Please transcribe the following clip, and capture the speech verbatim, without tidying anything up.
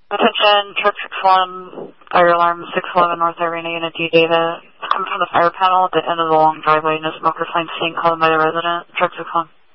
Attention, truck six one, fire alarm six eleven North Irene Unit D data. Coming from the fire panel at the end of the long driveway, no smoker finds seen called by the resident. Truck six one.